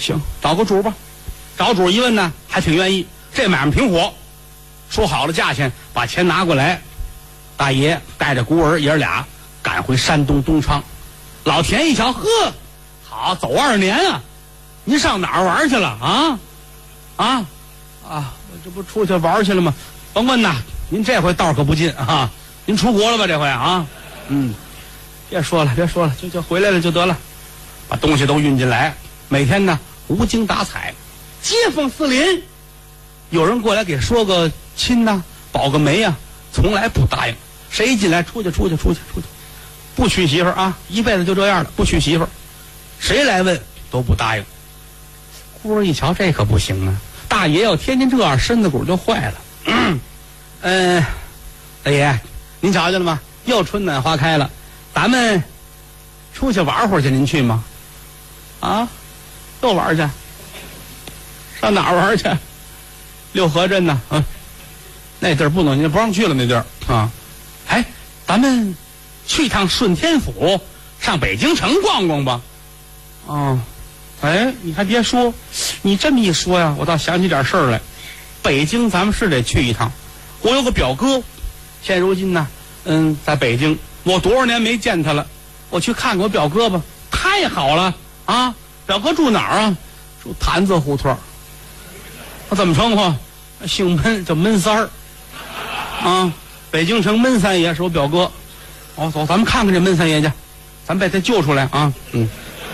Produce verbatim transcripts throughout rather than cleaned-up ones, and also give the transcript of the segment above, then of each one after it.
行，找个主吧。找主一问呢，还挺愿意，这买卖挺火。说好了价钱，把钱拿过来，大爷带着孤儿爷儿俩赶回山东东昌。老田一瞧，呵，好，走二年啊！您上哪儿玩去了啊？啊啊！我这不出去玩去了吗？甭问呐，您这回道可不近啊！您出国了吧？这回啊？嗯，别说了，别说了，就就回来了就得了。把东西都运进来，每天呢无精打采，街坊四邻，有人过来给说个亲呐、保个媒啊，从来不答应。谁一进来，出去出去出去出去，不娶媳妇儿啊，一辈子就这样了，不娶媳妇儿。谁来问都不答应。孤儿一瞧，这可不行啊！大爷要天天这样，身子骨就坏了。嗯，呃，大爷，您瞧见了吗？又春暖花开了，咱们出去玩会儿去，您去吗？啊，又玩去？上哪儿玩去？六合镇呢？嗯、啊，那地儿不能，您不让去了，那地儿啊。哎，咱们去趟顺天府，上北京城逛逛吧。哦，哎，你还别说，你这么一说呀，我倒想起点事儿来。北京咱们是得去一趟。我有个表哥，现如今呢，嗯，在北京，我多少年没见他了，我去看看我表哥吧。太好了啊！表哥住哪儿啊？住坛子胡同。我怎么称呼？姓闷，叫闷三儿。啊，北京城闷三爷是我表哥。哦，走，咱们看看这闷三爷去，咱把他救出来啊！嗯，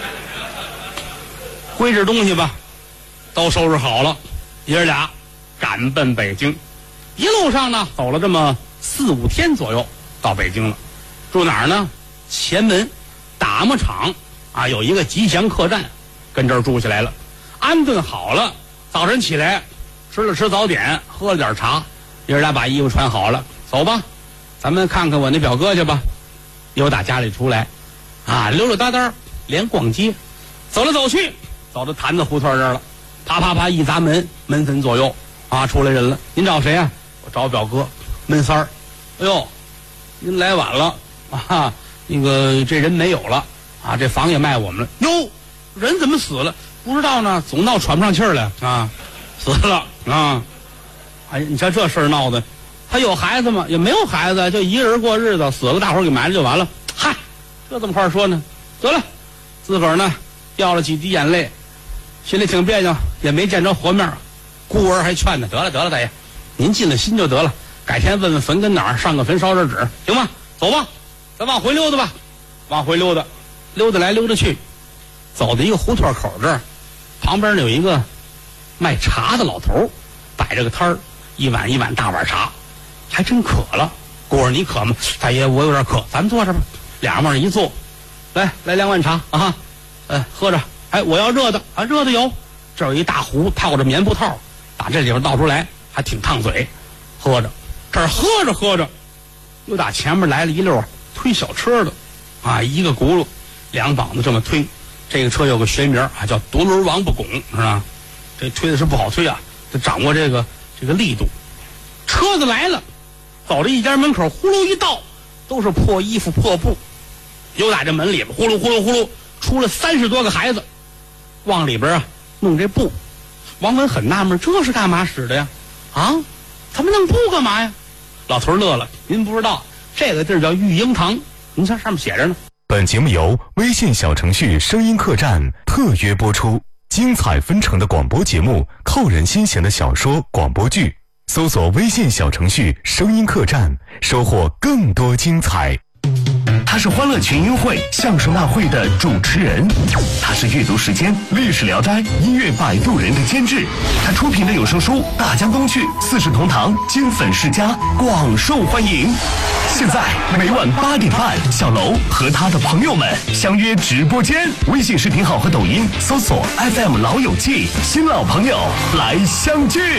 归置东西吧，都收拾好了，爷儿俩赶奔北京。一路上呢，走了这么四五天左右，到北京了。住哪儿呢？前门打磨厂啊，有一个吉祥客栈，跟这儿住起来了。安顿好了，早晨起来吃了吃早点，喝了点茶，爷儿俩把衣服穿好了，走吧，咱们看看我那表哥去吧。又打家里出来，啊，溜溜达达连逛街，走来走去，走到坛子胡同这儿了，啪啪啪一砸门，门分左右啊，出来人了。您找谁啊？我找表哥闷三儿。哎呦，您来晚了啊，那个这人没有了啊，这房也卖我们了。哟，人怎么死了？不知道呢，总闹喘不上气儿来啊，死了啊！哎，你瞧这事儿闹的，他有孩子吗？也没有孩子，就一个人过日子，死了大伙儿给埋了就完了。嗨，这怎么话说呢？得了，自个儿呢掉了几滴眼泪，心里挺别扭，也没见着活面。孤儿还劝他，得了得了，大爷，您尽了心就得了，改天问问坟跟哪儿，上个坟烧点纸，行吗？走吧，咱往回溜达吧。往回溜达，溜达来溜达去，走到一个胡同口这儿，旁边有一个卖茶的老头，摆着个摊儿，一碗一碗大碗茶，还真渴了。孤儿你渴吗？大爷我有点渴，咱们坐这吧。俩人往这一坐，来来两碗茶啊，呃喝着。哎，我要热的啊，热的有，这有一大壶套着棉布套，打这里边倒出来，还挺烫嘴。喝着，这儿喝着喝着，又打前面来了一溜推小车的，啊，一个轱辘，两膀子这么推。这个车有个学名啊，叫独轮王八拱，是吧？这推的是不好推啊，得掌握这个这个力度。车子来了，走着一家门口，呼噜一倒，都是破衣服破布。又打这门里边，呼噜呼噜呼噜，出了三十多个孩子，往里边啊弄这布。王文很纳闷，这是干嘛使的呀？啊，他们弄布干嘛呀？老头乐了，您不知道，这个地儿叫育婴堂，您看上面写着呢。 本节目由微信小程序声音客栈特约播出，精彩纷呈的广播节目，扣人心弦的小说广播剧，搜索微信小程序声音客栈，收获更多精彩。他是欢乐群英会相声大会的主持人，他是阅读时间历史聊斋音乐摆渡人的监制，他出品的有声书《大江东去》四世同堂金粉世家广受欢迎。现在每晚八点半，小楼和他的朋友们相约直播间，微信视频号和抖音搜索 F M 老友记，新老朋友来相聚。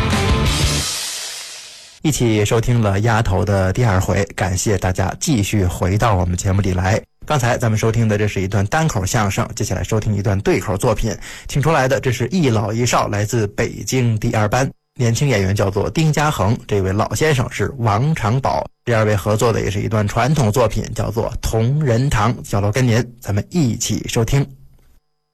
一起收听了丫头的第二回，感谢大家继续回到我们节目里来。刚才咱们收听的这是一段单口相声，接下来收听一段对口作品，听出来的这是一老一少，来自北京第二班，年轻演员叫做丁家恒，这位老先生是王长宝，第二位合作的也是一段传统作品，叫做同仁堂。小楼跟您咱们一起收听。